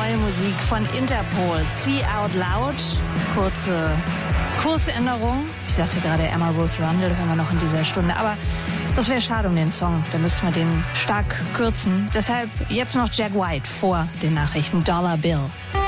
neue Musik von Interpol. See Out Loud. Kurze Änderung. Ich sagte gerade Emma Ruth Rundle, hören wir noch in dieser Stunde. Aber das wäre schade um den Song. Da müssten wir den stark kürzen. Deshalb jetzt noch Jack White vor den Nachrichten. Dollar Bill.